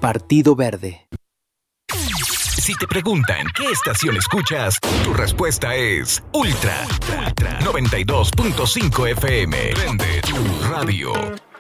Partido Verde. Si te preguntan qué estación escuchas, tu respuesta es Ultra 92.5 FM. Prende tu radio.